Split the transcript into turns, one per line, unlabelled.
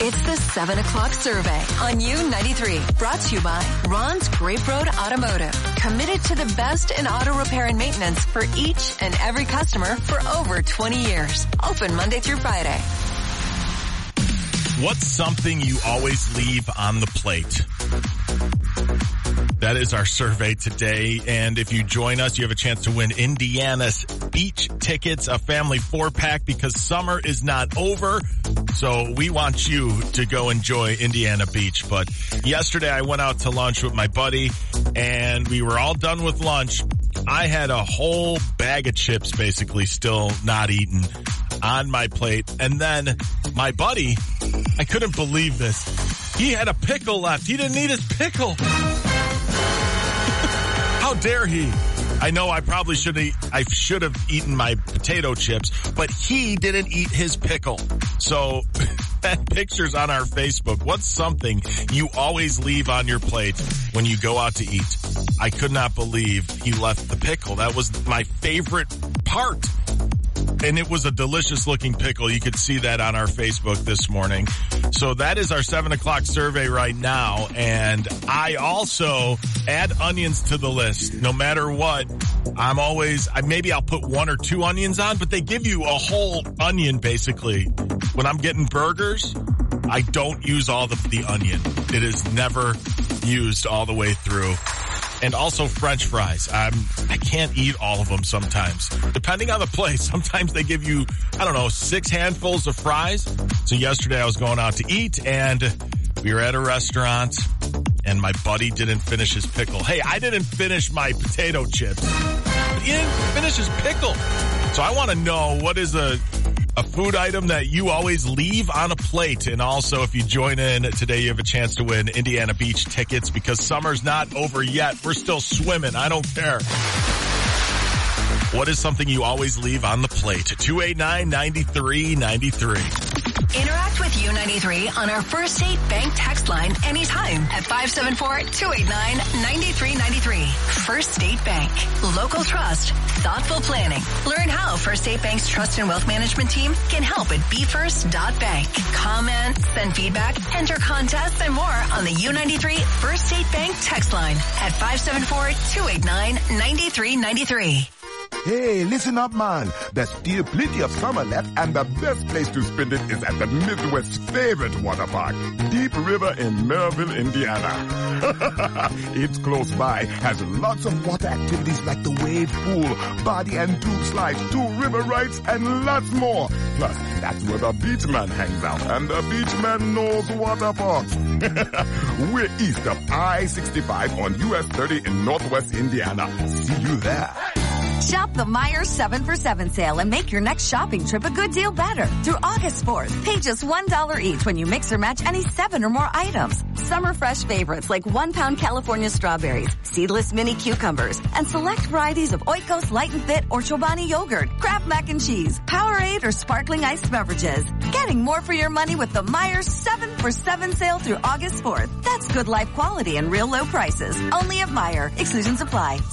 It's the 7 o'clock survey on U93, brought to you by Ron's Grape Road Automotive. Committed to the best in auto repair and maintenance for each and every customer for over 20 years. Open Monday through Friday.
What's something you always leave on the plate? That is our survey today. And if you join us, you have a chance to win Indiana's beach tickets, a family 4-pack, because summer is not over. So we want you to go enjoy Indiana Beach. But yesterday I went out to lunch with my buddy and we were all done with lunch. I had a whole bag of chips basically still not eaten on my plate. And then my buddy, I couldn't believe this. He had a pickle left. He didn't eat his pickle. How dare he? I know I probably should have eaten my potato chips, but he didn't eat his pickle. So that picture's on our Facebook. What's something you always leave on your plate when you go out to eat? I could not believe he left the pickle. That was my favorite part. And it was a delicious looking pickle. You could see that on our Facebook this morning. So that is our 7 o'clock survey right now. And I also add onions to the list. No matter what, maybe I'll put 1 or 2 onions on, but they give you a whole onion basically. When I'm getting burgers, I don't use all the onion. It is never used all the way through. And also French fries. I can't eat all of them sometimes. Depending on the place, sometimes they give you, 6 handfuls of fries. So yesterday I was going out to eat and we were at a restaurant and my buddy didn't finish his pickle. Hey, I didn't finish my potato chips, but he didn't finish his pickle. So I want to know, what is a food item that you always leave on a plate? And also, if you join in today, you have a chance to win Indiana Beach tickets because summer's not over yet. We're still swimming. I don't care. What is something you always leave on the plate? 289-9393.
Interact with U93 on our First State Bank text line anytime at 574-289-9393. First State Bank. Local trust. Thoughtful planning. Learn how First State Bank's trust and wealth management team can help at BeFirst.bank. Comment, send feedback, enter contests, and more on the U93 First State Bank text line at 574-289-9393.
Hey, listen up, man. There's still plenty of summer left, and the best place to spend it is at the Midwest's favorite water park, Deep River in Maryville, Indiana. It's close by, has lots of water activities like the wave pool, body and tube slides, 2 river rides, and lots more. Plus, that's where the beach man hangs out, and the beach man knows water parks. We're east of I-65 on US 30 in Northwest Indiana. See you there.
Shop the Meijer 7 for 7 sale and make your next shopping trip a good deal better. Through August 4th, pay just $1 each when you mix or match any 7 or more items. Summer fresh favorites like 1-pound California strawberries, seedless mini cucumbers, and select varieties of Oikos Light and Fit or Chobani yogurt, Kraft mac and cheese, Powerade, or sparkling iced beverages. Getting more for your money with the Meijer 7 for 7 sale through August 4th. That's good life quality and real low prices. Only at Meijer. Exclusions apply.